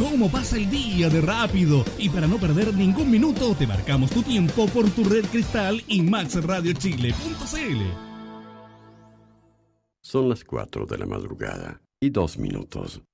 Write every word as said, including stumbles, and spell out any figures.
cómo pasa el día de rápido. Y para no perder ningún minuto, te marcamos tu tiempo por tu red Cristal y max radio chile punto c l. Son las cuatro de la madrugada y dos minutos.